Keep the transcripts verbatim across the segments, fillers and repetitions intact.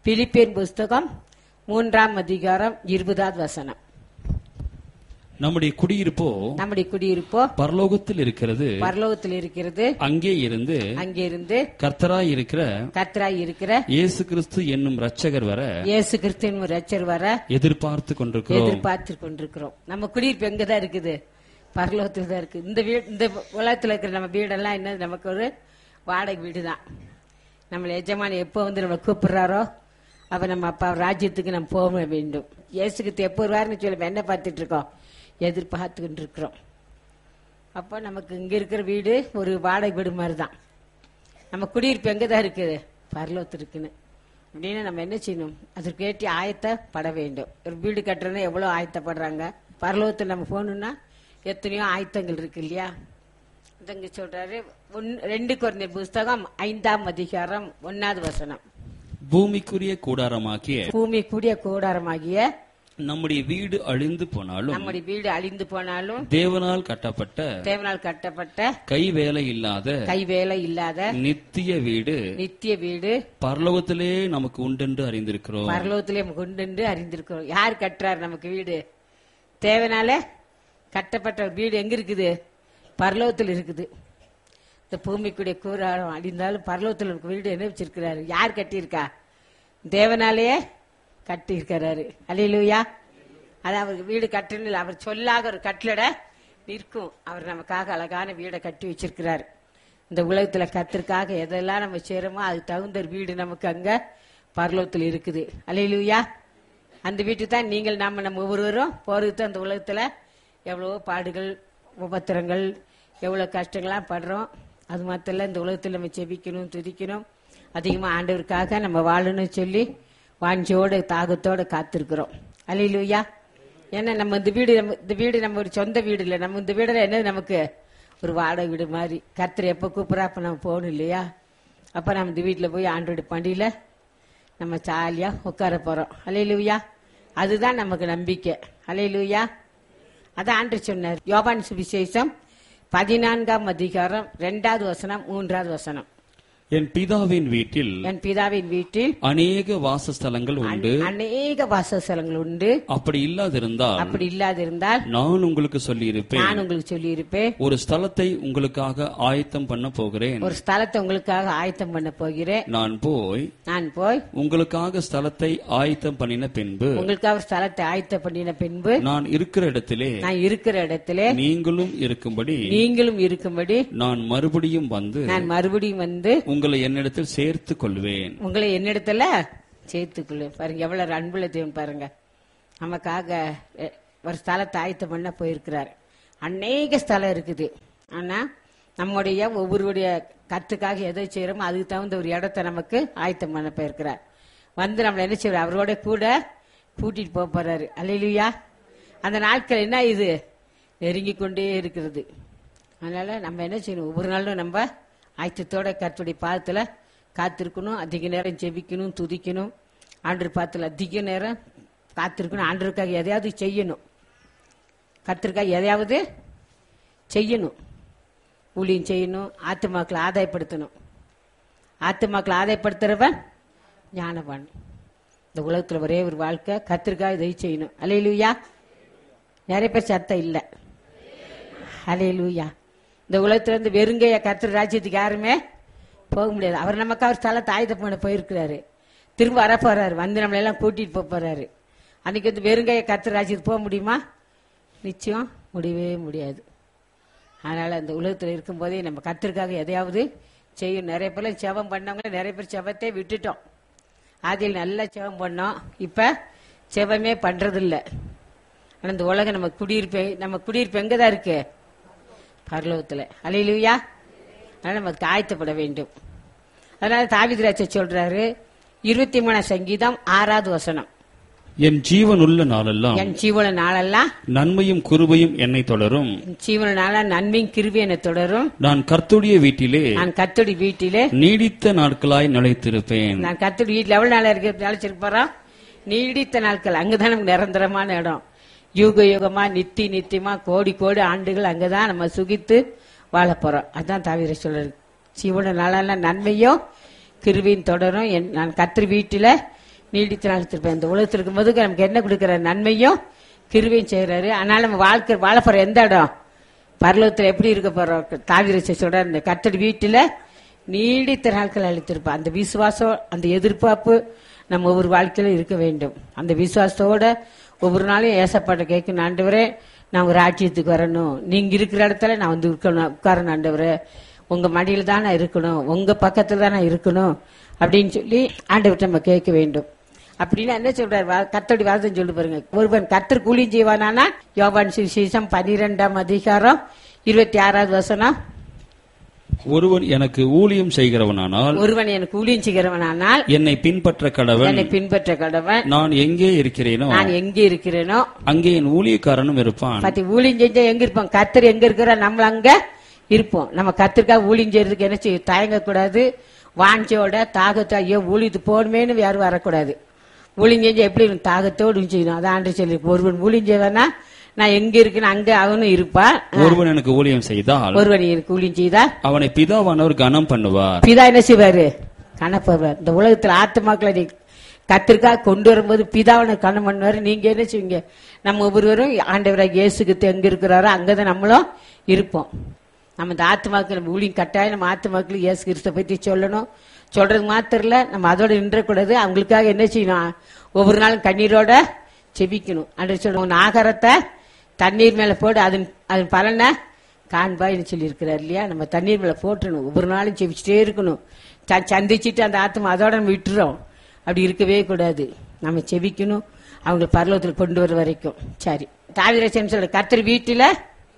பிலிப்பியர் புஸ்தகம் மூன்றாம் அதிகாரம் இருபதாவது வசனம். நம்முடைய குடியிருப்போ நம்முடைய குடியிருப்போ பரலோகத்தில் இருக்கிறது, பரலோகத்தில் இருக்கிறது. அங்கே இருந்து அங்கே இருந்து கர்த்தராய் இருக்கிற கர்த்தராய் இருக்கிற இயேசு கிறிஸ்து என்னும் ரட்சகர் வர இயேசு கிறிஸ்துவின் இரட்சகர் வர எதிர்பார்த்து கொண்டிருக்கிறோம். எதிர்பார்த்து கொண்டிருக்கிறோம். நம்ம குடியிருப்பு எங்கதான் இருக்குது? பரலோகத்தில் தான் இருக்கு. இந்த வீடு, இந்த உலகத்தில் இருக்கிற நம்ம வீடெல்லாம் என்ன, நமக்கு ஒரு வாடகை வீடு தான். நம்மளை எஜமானி எப்போ வந்து நம்மளை கூப்பிடுறாரோ அப்ப நம்ம அப்பா ராஜ்யத்துக்கு நம்ம போக வேண்டும். இயேசுக்கு எப்போ வருவாருன்னு சொல்லி நம்ம என்ன பார்த்துட்டு இருக்கோம்? எதிர்பார்த்துக்கிட்டு இருக்கிறோம். அப்போ நமக்கு இங்க இருக்கிற வீடு ஒரு வாடகை வீடு மாதிரி தான். நம்ம குடியிருப்பு எங்கதான் இருக்குது? பரலோகத்தில் இருக்குன்னு அப்படின்னு நம்ம என்ன செய்யணும்? அதற்கு ஏற்றி ஆயத்தப்பட வேண்டும். ஒரு வீடு கட்டுறதுன்னா எவ்வளவு ஆயத்தப்படுறாங்க. பரலோகத்தில் நம்ம போகணும்னா எத்தனையோ ஆயத்தங்கள் இருக்கு இல்லையா? இதங்க சொல்றாரு ரெண்டு கொரிந்தியர் புஸ்தகம் ஐந்தாம் அதிகாரம் ஒன்னாவது வசனம். பூமிக்குரிய கூடாரமாகிய பூமி கூடிய கூடாரமாகிய நம்முடைய வீடு அழிந்து போனாலும் நம்முடைய வீடு அழிந்து போனாலும் தேவனால் கட்டப்பட்ட தேவனால் கட்டப்பட்ட கைவேலை இல்லாத கைவேலை இல்லாத நித்திய வீடு நித்திய வீடு பரலோகத்திலே நமக்கு உண்டென்று அறிந்திருக்கிறோம். பரலோகத்திலே நமக்கு உண்டென்று அறிந்திருக்கிறோம். யார் கட்டுறாரு நமக்கு வீடு? தேவனால கட்டப்பட்ட ஒரு வீடு எங்க இருக்குது? பரலோகத்தில் இருக்குது. இந்த பூமிக்குடைய கூறாரம் அழிந்தாலும் பரலோகத்தில் இருக்க வீடு என்ன வச்சிருக்கிறாரு? யார் கட்டியிருக்கா? தேவனாலேயே கட்டி இருக்கிறாரு. அல்லேலூயா. அது அவருக்கு வீடு கட்டணும், அவர் சொல்லாக ஒரு கட்டளட நிற்கும். அவர் நமக்காக அழகான வீடை கட்டி வச்சிருக்கிறார். இந்த உலகத்துல கத்திற்காக எதெல்லாம் நம்ம செய்யறோமோ அது தகுந்த வீடு நமக்கு அங்க பரலோகத்தில் இருக்குது. அல்லேலூயா. அந்த வீட்டு தான் நீங்கள் நாம நம்ம ஒவ்வொருவரும் போறது. அந்த உலகத்துல எவ்வளவோ பாடுகள், உபத்திரங்கள், எவ்வளவு கஷ்டங்கள்லாம் படுறோம். அது மாத்திரம் இந்த உலகத்தில் நம்ம செபிக்கணும், துதிக்கணும், அதிகமா ஆண்டவருக்காக நம்ம வாழணும்னு சொல்லி வாஞ்சியோட தாகத்தோட காத்திருக்கிறோம். அல்லேலூயா. ஏன்னா நம்ம இந்த வீடு இந்த வீடு நம்ம ஒரு சொந்த வீடு இல்லை. நம்ம இந்த வீடுல என்ன, நமக்கு ஒரு வாடகை வீடு மாதிரி. கர்த்தர் எப்ப கூப்பிட்றா அப்ப நம்ம போகணும் இல்லையா? அப்ப நம்ம இந்த வீட்டுல போய் ஆண்டோட பண்டியில நம்ம ஜாலியா உட்கார போறோம். அல்லேலூயா. அதுதான் நமக்கு நம்பிக்கை. அல்லேலூயா. அதான் ஆண்டவர் சொன்னார். யோவான் சுவிசேஷம் பதினான்காம் அதிகாரம் இரண்டாவது வசனம் மூன்றாவது வசனம். என் பிதாவின் வீட்டில் என் பிதாவின் வீட்டில் அநேக வாசஸ்தலங்கள் உண்டு, அநேக வாசஸ்தலங்கள் உண்டு. அப்படி இல்லாதிருந்தால் அப்படி இல்லாதிருந்தால் நான் உங்களுக்கு சொல்லி இருப்பேன். நான் உங்களுக்கு சொல்லி இருப்பேன். ஒரு ஸ்தலத்தை உங்களுக்காக ஆயத்தம் பண்ண போகிறேன். ஒரு ஸ்தலத்தை உங்களுக்காக ஆயத்தம் பண்ண போகிறேன். நான் போய் நான் போய் உங்களுக்காக ஸ்தலத்தை ஆயத்தம் பண்ணின பின்பு உங்களுக்காக ஸ்தலத்தை ஆயத்தம் பண்ணின பின்பு நான் இருக்கிற இடத்திலே நான் இருக்கிற இடத்திலே நீங்களும் இருக்கும்படி நீங்களும் இருக்கும்படி நான் மறுபடியும் வந்து நான் மறுபடியும் வந்து உங்களை என்னிடத்தில் சேர்த்துக் கொள்வேன். உங்களை என்னிடத்துல சேர்த்துக் கொள்வேன். பாருங்க எவ்வளவு அன்புள்ள தேவன் பாருங்க. நமக்காக ஒரு ஸ்தலத்தை ஆயத்தம் பண்ண போயிருக்கிறார். அநேக ஸ்தலம் இருக்குது. ஆனா நம்முடைய ஒவ்வொருடைய கத்துக்காக எதை செய்யறோமோ அதுக்கு தகுந்த ஒரு இடத்த நமக்கு ஆயத்தம் பண்ண போயிருக்கிறார். வந்து நம்மள என்ன செய்வார்? அவரோட கூட கூட்டிட்டு போக போறாரு. அல்லேலூயா. அந்த நாட்கள் என்ன, இது நெருங்கி கொண்டே இருக்கிறது. அதனால நம்ம என்ன செய்யணும்? ஒவ்வொரு நாளும் நம்ம ஆயத்தத்தோட கர்த்தருடைய பாதத்துல காத்திருக்கணும். அதிக நேரம் ஜெபிக்கணும், துதிக்கணும். ஆண்டவர் பாதத்துல அதிக நேரம் காத்திருக்கணும். ஆண்டவருக்காக எதையாவது செய்யணும். கர்த்தருக்காக எதையாவது செய்யணும். ஊழியம் செய்யணும். ஆத்துமாக்களை ஆதாயப்படுத்தணும். ஆத்துமாக்களை ஆதாயப்படுத்துறவன் ஞானவான். இந்த உலகத்துல ஒரே ஒரு வாழ்க்கை, கர்த்தருக்காக இதை செய்யணும். அல்லேலூயா. நிறைய பேர் சத்தம் இல்லை. அல்லேலூயா. இந்த உலகத்துல இருந்து வெறுங்கைய கர்த்தர் ராஜ்யத்துக்கு யாருமே போக முடியாது. அவர் நமக்கு அவர் ஸ்தலத்தை ஆயுதம் பண்ண போயிருக்கிறாரு. திரும்ப வர போறாரு. வந்து நம்மள எல்லாம் கூட்டிட்டு போக போறாரு. அன்னைக்கு வந்து வெறுங்கைய கர்த்தர் ராஜ்யத்துக்கு போக முடியுமா? நிச்சயம் முடியவே முடியாது. அதனால இந்த உலகத்துல இருக்கும் போதே நம்ம கர்த்தருக்காக எதையாவது செய்யும். நிறைய பேர் செவம் பண்ணவங்க, நிறைய பேர் செவத்தை விட்டுட்டோம். ஆதியில் நல்லா செவம் பண்ணோம், இப்ப செவமே பண்றது இல்லை. ஆனா இந்த உலகம் நம்ம குடியிருப்பு நம்ம குடியிருப்பு எங்கதான் இருக்கு? பரலோகத்துல. அல்லேலூயா. அதனால நமக்கு ஆயத்தப்பட வேண்டும். அதனால தாவீது ராஜா சொல்றாரு, இருபத்தி மூணாம் சங்கீதம் ஆறாவது வசனம். என் ஜீவன் உள்ள நாளெல்லாம் என் ஜீவன நாளெல்லாம் நன்மையும் கிருபையும் என்னை தொடரும். ஜீவன நாள நன்மையும் கிருபை என்னை தொடரும். நான் கர்த்தருடைய வீட்டிலே நான் கர்த்தருடைய வீட்டிலே நீடித்த நாட்களாய் நிலைத்திருப்பேன். நான் கர்த்தருடைய வீட்டில் எவ்வளவு நாளா இருக்கு நிலைச்சிருப்போம்? நீடித்த நாட்கள். அங்கதான் நமக்கு நிரந்தரமான இடம். யுக யுகமா நித்தி நித்தியமா கோடி கோடி ஆண்டுகள் அங்கதான் நம்ம சுகித்து வாழ போறோம். அதான் தாவீது சொல்றாரு, ஜீவன நாளெல்லாம் நன்மையும் கிருபையும் தொடரும். நான் கர்த்தர் வீட்டில நீடித்து நாளித்திருப்பேன். இந்த உலகத்தில் இருக்கும்போது நமக்கு என்ன கொடுக்குற நன்மையும் கிருபையும் செய்யறாரு. அதனால நம்ம வாழ்க்கை வாழ போற எந்த இடம் பரலோகத்தில் எப்படி இருக்க போறோம்? தாவீது சொல்ற இந்த கர்த்தர் வீட்டுல நீடித்த நாட்கள் அளித்திருப்பான். அந்த விசுவாசம், அந்த எதிர்பார்ப்பு நம்ம ஒவ்வொரு வாழ்க்கையில இருக்க வேண்டும். அந்த விசுவாசத்தோட ஒவ்வொரு நாளும் ஏசப்பாட்ட கேட்கணும், ஆண்டவரே நான் ஒரு ராஜ்யத்துக்கு வரணும், நீங்க இருக்கிற இடத்துல நான் வந்து இருக்கணும், உட்காரணும் ஆண்டவரே, உங்க மடியில தான் நான் இருக்கணும், உங்க பக்கத்துல தான் நான் இருக்கணும் அப்படின்னு சொல்லி ஆண்டவர்கிட்ட நம்ம கேட்க வேண்டும். அப்படின்னு என்ன சொல்றாரு? கர்த்தருடைய வார்த்தை சொல்லி பாருங்க. ஒருவன் கர்த்தர் கூலி செய்வானா? யோவான் சுவிசேஷம் பனிரெண்டாம் அதிகாரம் இருபத்தி ஆறாவது வசனம். ஒருவன் எனக்கு ஊழியம் செய்கிறவனானால் ஒருவன் எனக்கு ஊழியம் செய்கிறவனானால் என்னை பின்பற்ற கடவன். என்னை பின்பற்ற கடவன். நான் எங்கே இருக்கிறேனோ நான் எங்கே இருக்கிறேனோ அங்கே என் ஊழியக்காரனும் இருப்பான். பத்தி ஊழியம் செஞ்சா எங்க இருப்போம்? கர்த்தர் எங்க இருக்கிற நம்ம அங்க இருப்போம். நம்ம கர்த்தருக்காக ஊழியம் செய்யறதுக்கு என்ன செய்ய தயங்க கூடாது. வாஞ்சோட தாகத்தா ஐயோ ஊழியத்து போடுமேன்னு யாரும் வரக்கூடாது. ஊழியம் செஞ்சா எப்படி தாகத்தோடு செய்யணும். அதான் ஆண்டு சொல்லி ஒருவன் ஊழியம் செய்வானா நான் எங்க இருக்கேன் அங்க அவனும் இருப்பான். ஒருவன் எனக்கு ஊழியம் செய்தால் ஒருவன் எனக்கு ஊழியம் செய்தால் அவனை பிதாவானவர் கனம் பண்ணுவார். பிதா என்ன செய்வாரு? கனப்படுவார். இந்த உலகத்துல ஆத்துமாக்களை கத்திற்காக கொண்டு வரும்போது பிதாவனை கனம் பண்ணுவாரு. நீங்க என்ன செய்வீங்க? நம்ம ஒவ்வொருவரும் ஆண்டவராக இயேசுக்கு எங்க இருக்கிறாரோ அங்கதான் நம்மளும் இருப்போம். நம்ம இந்த ஆத்துமாக்கள் நம்ம ஊழியம் கட்டாயம் நம்ம ஆத்துமாக்கள் இயேசு கிறிஸ்துவை பத்தி சொல்லணும். சொல்றது மாத்திரம் இல்ல, நம்ம அதோட நின்றக்கூடாது. அவங்களுக்காக என்ன செய்யணும்? ஒவ்வொரு நாளும் கண்ணீரோட செபிக்கணும். அன்று சொல்லுவோம், ஆகாரத்தை தண்ணீர் மேல போடு, அதன் அதன் பலனை காண்பாய்னு சொல்லி இருக்கிறார் இல்லையா? நம்ம தண்ணீர் மேல போட்டுணும். ஒவ்வொரு நாளும் செபிச்சுட்டே இருக்கணும். சந்திச்சுட்டு அந்த ஆத்மா அதோட நம்ம விட்டுறோம். அப்படி இருக்கவே கூடாது. நம்ம செபிக்கணும், அவங்க பரலோகத்தில் கொண்டு வர வரைக்கும். சரி, தாவீது சொல்ற கர்த்தர் வீட்டுல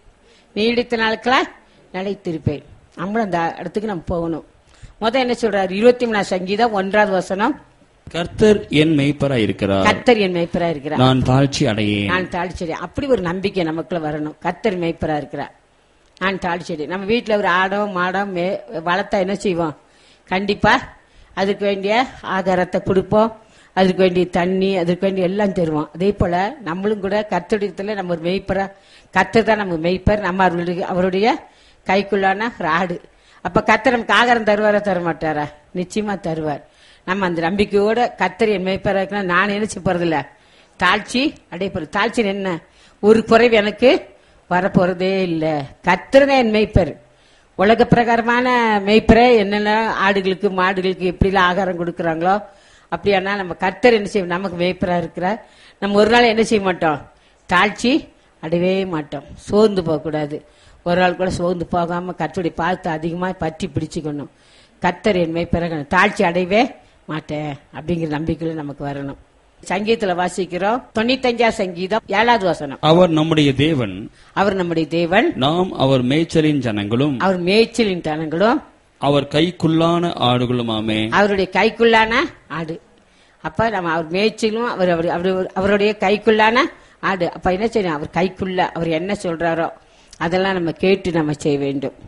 நீடித்த நாட்களா நிலைத்திருப்பேன். நம்மளும் அந்த இடத்துக்கு நம்ம போகணும். முதல் என்ன சொல்றாரு? இருபத்தி மூணாம் சங்கீதம் ஒன்றாவது வசனம். கர்த்தர் என் மேய்ப்பராய் இருக்கிறார். கர்த்தர் என் மேய்ப்பராய் இருக்கிறார். நான் தாழ்ச்சி அடையேன். நான் தாழ்ச்சி அடையேன். அப்படி ஒரு நம்பிக்கை நமக்குள்ள வரணும். கர்த்தர் மேய்ப்பராய் இருக்கிறார், நான் தாழ்ச்சி அடையேன். நம்ம வீட்டுல ஒரு ஆடோ மாடோ வளர்த்தா என்ன செய்வோம்? கண்டிப்பா அதுக்கு வேண்டிய ஆகாரத்தை கொடுப்போம், அதுக்கு வேண்டிய தண்ணி, அதுக்கு வேண்டிய எல்லாம் தருவோம். அதே போல நம்மளும் கூட கர்த்தரிடத்துல நம்ம ஒரு மேய்ப்பரா, கர்த்தர் தான் நம்ம மேய்ப்பர், நம்ம அவருடைய அவருடைய கைக்குள்ளான ஒரு ஆடு. அப்ப கர்த்தர் நமக்கு ஆகாரம் தருவாரா தர மாட்டாரா? நிச்சயமா தருவார். நம்ம அந்த நம்பிக்கையோட கர்த்தர் என் மேய்ப்பரா இருக்கணும். நான் நினைச்சு போறதில்ல, தாழ்ச்சி அடையப்போறது. தாழ்ச்சி என்ன? ஒரு குறைவு எனக்கு வரப்போறதே இல்லை. கர்த்தர் தான் என் மேய்ப்பர். உலக பிரகாரமான மேய்ப்பரை என்னென்ன ஆடுகளுக்கு மாடுகளுக்கு எப்படிலாம் ஆகாரம் கொடுக்குறாங்களோ அப்படியானா நம்ம கர்த்தர் என்ன செய்வோம்? நமக்கு மேய்ப்பரா இருக்கிறார். நம்ம ஒரு நாள் என்ன செய்ய மாட்டோம்? தாழ்ச்சி அடையவே மாட்டோம். சோர்ந்து போகக்கூடாது. ஒரு நாள் கூட சோர்ந்து போகாம கர்த்தருடைய பார்த்து அதிகமா பற்றி பிடிச்சுக்கணும். கர்த்தர் என் மேய்ப்பரை, தாழ்ச்சி அடையவே மாட்டேன் அப்படிங்கிற நம்பிக்கையில நமக்கு வரணும். சங்கீதத்துல வாசிக்கிறோம், தொண்ணூத்தஞ்சாம் சங்கீதம் ஏழாவது வசனம். அவர் நம்முடைய தேவன், அவர் நம்முடைய தேவன், நாம் அவர் மேய்ச்சலின் ஜனங்களும், அவர் மேய்ச்சலின் ஜனங்களும், அவர் கைக்குள்ளான ஆடுகளுமாமே. அவருடைய கைக்குள்ளான ஆடு. அப்ப நம்ம அவர் மேய்ச்சலும் அவர் அவருடைய கைக்குள்ளான ஆடு. அப்ப என்ன செய்யணும்? அவர் கைக்குள்ள அவர் என்ன சொல்றாரோ அதெல்லாம் நம்ம கேட்டு நம்ம செய்ய வேண்டும்.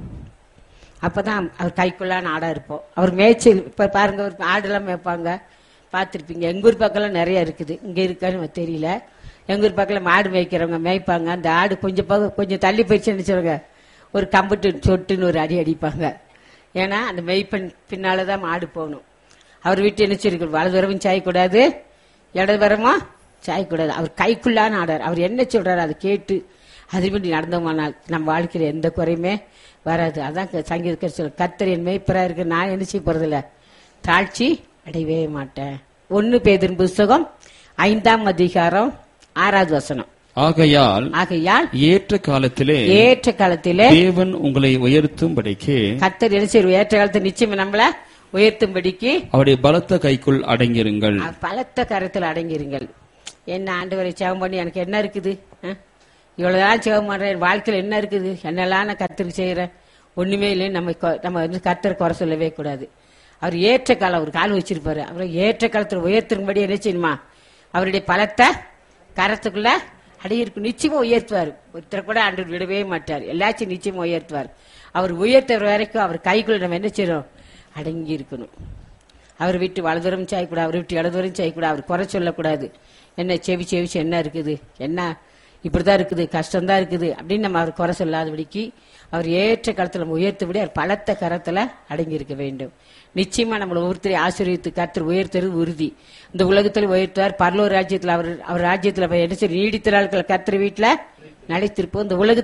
அப்பதான் அவர் கைக்குள்ளான ஆடா இருப்போம். அவர் மேய்ச்சல். இப்ப பாருங்க, ஒரு ஆடுலாம் மேய்ப்பாங்க, பார்த்துருப்பீங்க. எங்க ஊர் பக்கம்லாம் நிறைய இருக்குது, இங்க இருக்கான்னு தெரியல. எங்க ஊர் பக்கத்துல மாடு மேய்க்கிறவங்க மேய்ப்பாங்க. அந்த ஆடு கொஞ்சம் பக்கம் கொஞ்சம் தள்ளி போயிடுச்சு நினைச்சவங்க ஒரு கம்புட்டு சொட்டுன்னு ஒரு அடி அடிப்பாங்க. ஏன்னா அந்த மெய்ப்பெண் பின்னாலதான் மாடு போகணும். அவர் வீட்டு என்ன சொல்லிருக்கு? வலதுவரமும் சாயக்கூடாது, இடதுவரமும் சாயக்கூடாது. அவர் கைக்குள்ளான ஆடார். அவர் என்ன சொல்றாரு அதை கேட்டு அதுபடி நடந்தோமானால் நம்ம வாழ்க்கையில எந்த குறையுமே வராது. அதான் சங்கீதக்காரர் சொல்ற, கர்த்தர் என் மேய்ப்பரா இருக்கு, நான் என்ன செய்ய போறதில்ல, தாழ்ச்சி அடையவே மாட்டேன். ஒன்னு பேதுரு புஸ்தகம் ஐந்தாம் அதிகாரம் ஆறாவது வசனம். ஆகையால் ஆகையால் ஏற்ற காலத்திலே ஏற்ற காலத்திலே தேவன் உங்களை உயர்த்தும்படிக்கு, கர்த்தர் என்ன செய்வார்? ஏற்ற காலத்தை நிச்சயம் நம்மள உயர்த்தும்படிக்கு அவருடைய பலத்த கைக்குள் அடங்கிருங்கள். பலத்த கரத்தில் அடங்கிருங்கள். என்ன ஆண்டவரை சேவம் பண்ணி எனக்கு என்ன இருக்குது? இவ்வளவுதான் சேவம் பண்றேன், வாழ்க்கையில் என்ன இருக்குது? என்னெல்லாம் நான் கர்த்தருக்கு செய்யறேன்? ஒண்ணுமே இல்லைன்னு நம்ம நம்ம வந்து கர்த்தரை குறை சொல்லவே கூடாது. அவர் ஏற்ற காலம் ஒரு கால் வச்சிருப்பாரு. அவரை ஏற்ற காலத்தில் உயர்த்தும்படி என்ன செய்யணுமா? அவருடைய பலத்தை கரத்துக்குள்ள அடையிருக்கு நிச்சயமா உயர்த்துவார். ஒருத்தரை கூட ஆண்டவர் விடவே மாட்டார். எல்லாச்சும் நிச்சயமா உயர்த்துவார். அவர் உயர்த்துற வரைக்கும் அவர் கைக்குள்ள நம்ம என்ன செய்யறோம்? அடங்கி இருக்கணும். அவர் விட்டு வலதுவரம் செய்யக்கூடாது, அவர் விட்டு இடதுவரம் செய்யக்கூடாது, அவர் குறை சொல்லக்கூடாது. என்ன செவி செவிச்சு என்ன இருக்குது, என்ன இப்படிதான் இருக்குது, கஷ்டம்தான் இருக்குது அப்படின்னு நம்ம அவர் குறை சொல்லாதபடிக்கு அவர் ஏற்ற காலத்துல நம்ம உயர்த்தபடி அவர் பலத்த கரத்துல அடங்கி இருக்க வேண்டும். நிச்சயமா நம்மளை ஒவ்வொருத்தரை ஆசீர்வதித்து கர்த்தர் உயர்த்துறது உறுதி. இந்த உலகத்துல உயர்த்துவார், பரலோக ராஜ்யத்துல அவர் அவர் ராஜ்யத்துல என்ன செய்ய நீடித்த நாட்கள் கர்த்தர் வீட்டுல நிலைத்திருப்போம். இந்த உலகத்துல